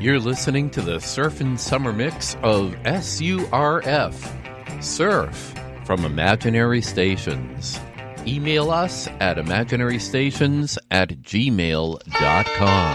You're listening to the Surfin' Summer Mix of SURF, Surf from Imaginary Stations. Email us at imaginarystations@gmail.com.